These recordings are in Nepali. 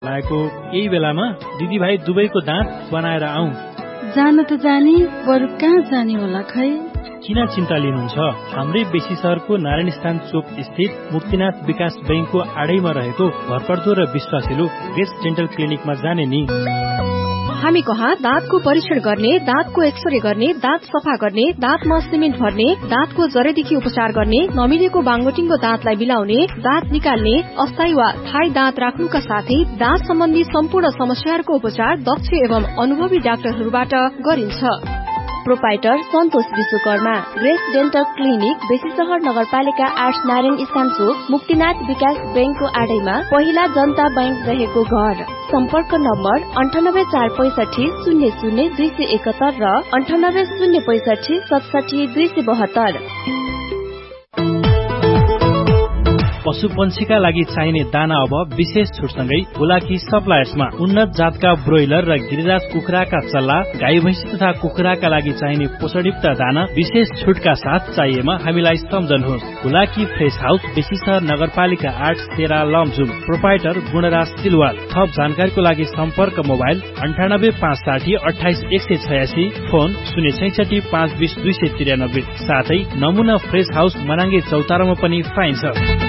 लागेको यही बेलामा दिदीभाइ दुवैको दाँत बनाएर आऊ। जान त जाने, बरु कहाँ जाने होला खै। किन चिन्ता लिनुहुन्छ? हाम्रै बेसी शहरको नारायण चोक स्थित मुक्तिनाथ विकास बैंकको आडैमा रहेको भरपर्दो र विश्वासिलो ग्रेस डेन्टल क्लिनिकमा जाने नि। हामी कहाँ दाँतको परीक्षण गर्ने, दाँतको एक्सरे गर्ने, दाँत सफा गर्ने, दाँतमा सिमेन्ट भर्ने, दाँतको जरेदेखि उपचार गर्ने, नमिलेको बाङ्गोटिङ्गो दाँतलाई मिलाउने, दाँत निकाल्ने, अस्थायी वा थायी दाँत राख्नुका साथै दाँत सम्बन्धी सम्पूर्ण समस्याहरूको उपचार दक्ष एवं अनुभवी डाक्टरहरूबाट गरिन्छ। प्रोपाइटर सन्तोष विश्वकर्मा, ग्रेस डेन्टल क्लिनिक, बेसी शहर नगरपालिका 8 नारायण स्थान चोक, मुक्तिनाथ विकास बैंकको आडैमा पहिला जनता बैंक रहेको घर। सम्पर्क नम्बर 9845 00 271 र 98065 67 272। पशुपन्छीका लागि चाहिने दाना अब विशेष छुटसँगै हुलाकी सप्लायर्समा। उन्नत जातका ब्रोइलर र गिरिराज कुखुराका चल्ला, गाई भैँसी तथा कुखुराका लागि चाहिने पोषणयुक्त दाना विशेष छुटका साथ चाहिएमा हामीलाई सम्झनुहोस्। हुलाकी फ्रेश हाउस, बेसी शहर नगरपालिका 8 तेरा लमजुम। प्रोपाइटर गुणराज सिलवाल। थप जानकारीको लागि सम्पर्क मोबाइल 98 560 28 186, फोन 066 520 293। साथै नमुना फ्रेश हाउस मनाङ्गे चौतारामा पनि पाइन्छ।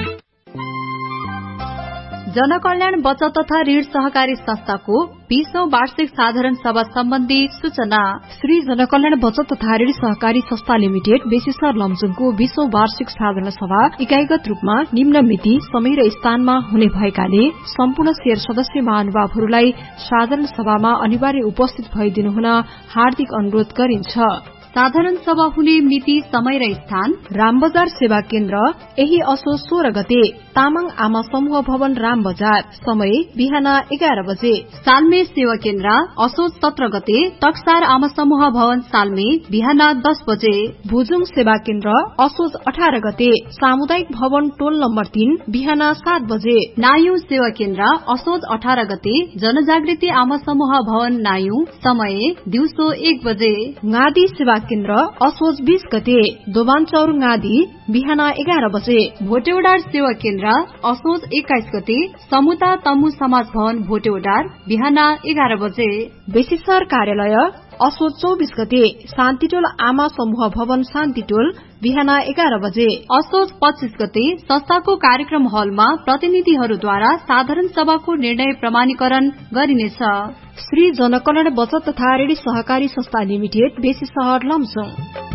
जनकल्याण बचत तथा ऋण सहकारी संस्थाको 20औं वार्षिक साधारण सभा सम्बन्धी सूचना। श्री जनकल्याण बचत तथा ऋण सहकारी संस्था लिमिटेड बेसी शहर लमजुङको 20औं वार्षिक साधारण सभा इकाइगत रूपमा निम्न मिति, समय र स्थानमा हुने भएकाले सम्पूर्ण शेयर सदस्य महानुभावहरूलाई साधारण सभामा अनिवार्य उपस्थित भइदिनु हुन हार्दिक अनुरोध गरिन्छ। साधारण सभा हुने मिति, समय र स्थान रामबजार सेवा केन्द्र, यही असोज 16 गते तामाङ आमा समूह भवन रामबजार, समय बिहान 11 बजे। सालमे सेवा केन्द्र असोज 17 गते टक्सार आमा समूह भवन सालमे बिहान 10 बजे। भुजुङ सेवा केन्द्र असोज 18 गते सामुदायिक भवन टोल नम्बर 3 बिहान 7 बजे। नायु सेवा केन्द्र असोज 18 गते जनजागृति आमा समूह भवन नायु, समय दिउँसो 1 बजे। गादी सेवा केन्द्र असोज 20 गते दोबानचौर गादी बिहान 11 बजे। भोटेउडार सेवा केन्द्र असोज 21 गते समुता तमु समाज भवन भोटेउडार बिहान 11 बजे। बेसी शहर कार्यालय असोज 24 गते शान्तिटोल आमा समूह भवन शान्तिटोल बिहान 11 बजे। असोज 25 गते संस्थाको कार्यक्रम हलमा प्रतिनिधिहरूद्वारा साधारण सभाको निर्णय प्रमाणीकरण गरिनेछ। श्री जनकल्याण बचत तथा ऋण सहकारी संस्था लिमिटेड बेसी शहर लमजुङ।